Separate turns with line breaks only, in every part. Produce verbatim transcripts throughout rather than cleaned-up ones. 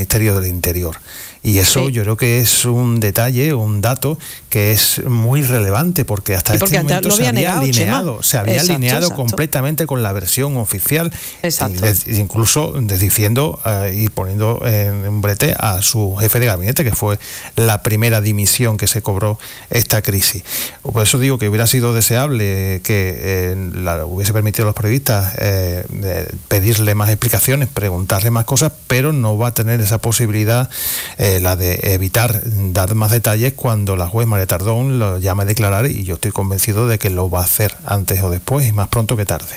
Ministerio del Interior. Y eso sí. Yo creo que es un detalle, un dato que es muy relevante, porque hasta porque este momento se había negado, alineado, Chema. se había exacto, alineado exacto. completamente con la versión oficial, y incluso diciendo uh, y poniendo en un brete a su jefe de gabinete, que fue la primera dimisión que se cobró esta crisis. Por eso digo que hubiera sido deseable que eh, la, hubiese permitido a los periodistas eh, pedirle más explicaciones, preguntarle más cosas, pero no va a tener esa posibilidad eh, la de evitar dar más detalles cuando la juez María Tardón lo llame a declarar, y yo estoy convencido de que lo va a hacer antes o después, y más pronto que tarde.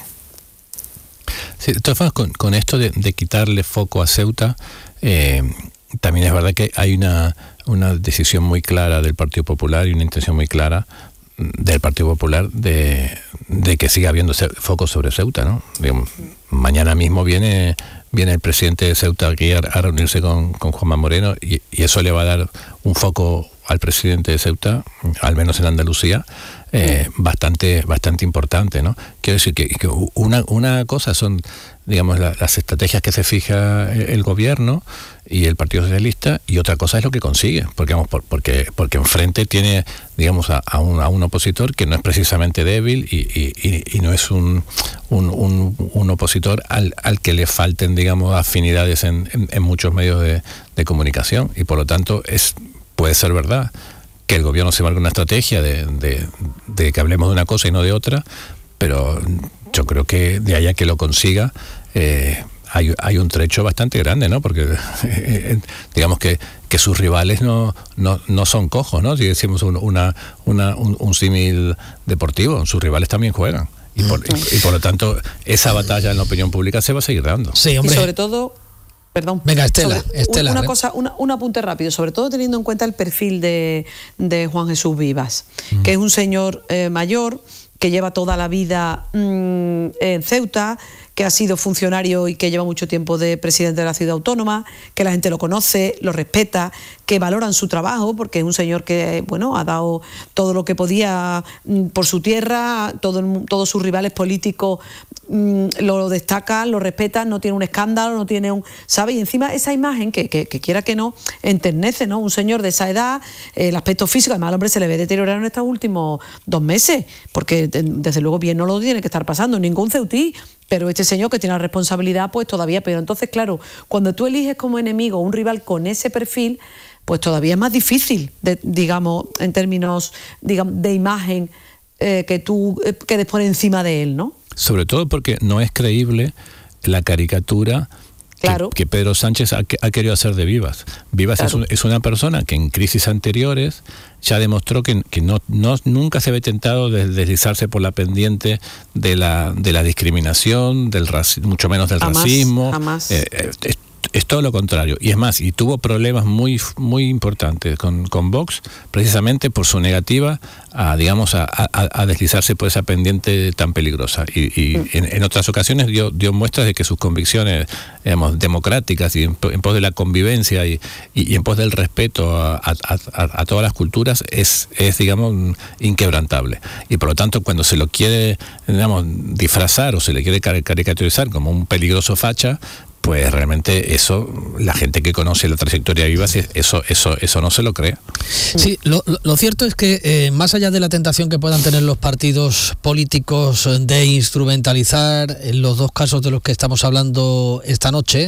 Sí, de todas formas, con, con esto de, de quitarle foco a Ceuta, eh, también es verdad que hay una, una decisión muy clara del Partido Popular y una intención muy clara del Partido Popular de, de que siga habiendo foco sobre Ceuta, ¿no? Digamos, mañana mismo viene viene el presidente de Ceuta aquí a, a reunirse con, con Juanma Moreno, y, y eso le va a dar un foco al presidente de Ceuta, al menos en Andalucía, eh, bastante bastante importante, ¿no? Quiero decir que, que una, una cosa son, digamos, la, las estrategias que se fija el gobierno y el Partido Socialista, y otra cosa es lo que consigue, porque vamos, por, porque porque enfrente tiene, digamos, a, a, un, a un opositor que no es precisamente débil, y, y, y no es un, un, un, un opositor al, al que le falten, digamos, afinidades en, en, en muchos medios de, de comunicación, y por lo tanto es puede ser verdad que el gobierno se marque una estrategia de, de, de que hablemos de una cosa y no de otra, pero yo creo que de allá que lo consiga, eh, hay, hay un trecho bastante grande, ¿no? Porque eh, digamos que, que sus rivales no, no, no son cojos, ¿no? Si decimos un, una, una, un, un símil deportivo, sus rivales también juegan. Y por, y, y por lo tanto, esa batalla en la opinión pública se va a seguir dando.
Sí, hombre.
Y sobre todo... Perdón.
Venga, Estela.
Sobre,
Estela
una
¿eh?
cosa, una, un apunte rápido, sobre todo teniendo en cuenta el perfil de, de Juan Jesús Vivas, mm. que es un señor eh, mayor, que lleva toda la vida mmm, en Ceuta, que ha sido funcionario y que lleva mucho tiempo de presidente de la ciudad autónoma, que la gente lo conoce, lo respeta, que valoran su trabajo, porque es un señor que, bueno, ha dado todo lo que podía por su tierra, todo, todos sus rivales políticos mmm, lo destacan, lo respetan, no tiene un escándalo, no tiene un... ¿sabe? Y encima esa imagen, que, que, que quiera que no, enternece, ¿no? Un señor de esa edad, eh, el aspecto físico, además al hombre se le ve deteriorado en estos últimos dos meses, porque desde luego bien no lo tiene que estar pasando ningún ceutí, pero este señor que tiene la responsabilidad, pues todavía peor. Entonces, claro, cuando tú eliges como enemigo un rival con ese perfil, pues todavía es más difícil, de, digamos, en términos digamos, de imagen, eh, que tú eh, quedes por encima de él, ¿no?
Sobre todo porque no es creíble la caricatura claro. que, que Pedro Sánchez ha, ha querido hacer de Vivas. Vivas claro. es, un, es una persona que en crisis anteriores ya demostró que, que no, no nunca se ve tentado de deslizarse por la pendiente de la de la discriminación, del raci- mucho menos del
jamás,
racismo.
Jamás.
Eh, eh, es, es todo lo contrario. Y es más, y tuvo problemas muy muy importantes con, con Vox, precisamente por su negativa a, digamos, a, a, a deslizarse por esa pendiente tan peligrosa. Y, y mm. en, en otras ocasiones dio, dio muestras de que sus convicciones, digamos, democráticas y en, en pos de la convivencia y, y, y en pos del respeto a, a, a, a todas las culturas es, es, digamos, inquebrantable. Y por lo tanto, cuando se lo quiere, digamos, disfrazar o se le quiere caricaturizar como un peligroso facha, pues realmente eso, la gente que conoce la trayectoria de Vivas, eso, eso, eso no se lo cree.
Sí, lo, lo cierto es que eh, más allá de la tentación que puedan tener los partidos políticos de instrumentalizar, en los dos casos de los que estamos hablando esta noche,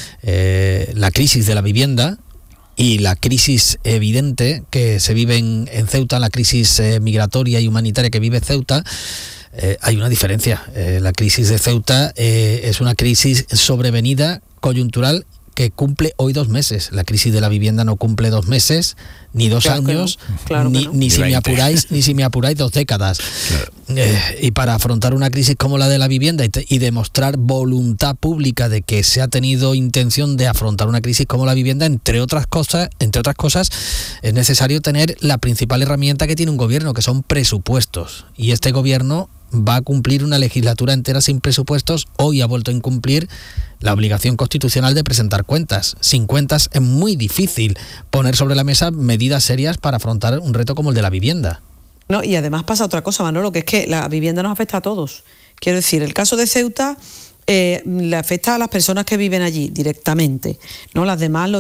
eh, la crisis de la vivienda y la crisis evidente que se vive en, en Ceuta, la crisis eh, migratoria y humanitaria que vive Ceuta, Eh, hay una diferencia. Eh, la crisis de Ceuta eh, es una crisis sobrevenida, coyuntural, que cumple hoy dos meses. La crisis de la vivienda no cumple dos meses, ni dos
claro
años,
no. claro
ni,
no.
ni si me apuráis, ni si me apuráis dos décadas. Claro. Eh, y para afrontar una crisis como la de la vivienda y, te, y demostrar voluntad pública de que se ha tenido intención de afrontar una crisis como la vivienda, entre otras cosas, entre otras cosas, es necesario tener la principal herramienta que tiene un gobierno, que son presupuestos. Y este gobierno va a cumplir una legislatura entera sin presupuestos. Hoy ha vuelto a incumplir la obligación constitucional de presentar cuentas. Sin cuentas es muy difícil poner sobre la mesa medidas serias para afrontar un reto como el de la vivienda.
No, y además pasa otra cosa, Manolo, que es que la vivienda nos afecta a todos. Quiero decir, el caso de Ceuta eh, le afecta a las personas que viven allí directamente, ¿no? Las demás lo